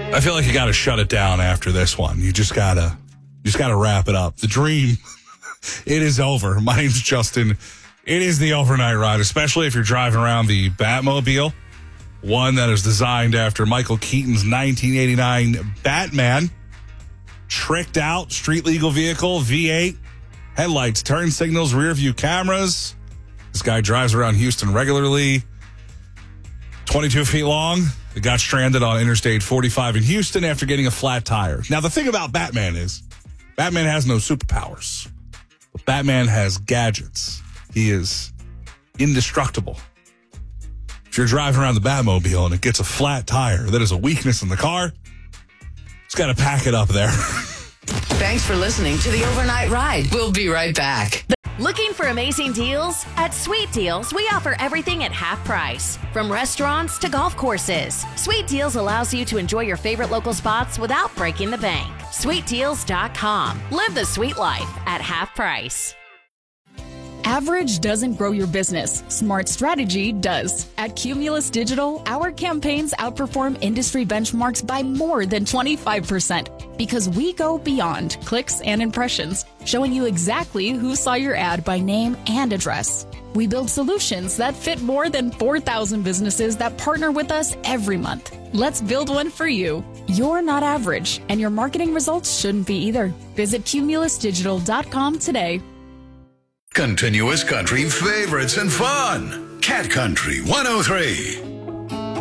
I feel like you got to shut it down after this one. You just gotta wrap it up. The dream, it is over. My name's Justin. It is the overnight ride, especially if you're driving around the Batmobile, one that is designed after Michael Keaton's 1989 Batman. Tricked out, street legal vehicle, V8, headlights, turn signals, rear view cameras. This guy drives around Houston regularly. 22 feet long. It got stranded on Interstate 45 in Houston after getting a flat tire. Now, the thing about Batman is, Batman has no superpowers. But Batman has gadgets. He is indestructible. If you're driving around the Batmobile and it gets a flat tire, that is a weakness in the car. Just got to pack it up there. Thanks for listening to the Overnight Ride. We'll be right back. Looking for amazing deals? At Sweet Deals, we offer everything at half price. From restaurants to golf courses, Sweet Deals allows you to enjoy your favorite local spots without breaking the bank. SweetDeals.com. Live the sweet life at half price. Average doesn't grow your business. Smart strategy does. At Cumulus Digital, our campaigns outperform industry benchmarks by more than 25% because we go beyond clicks and impressions, showing you exactly who saw your ad by name and address. We build solutions that fit more than 4,000 businesses that partner with us every month. Let's build one for you. You're not average, and your marketing results shouldn't be either. Visit cumulusdigital.com today. Continuous country favorites and fun. Cat Country 103.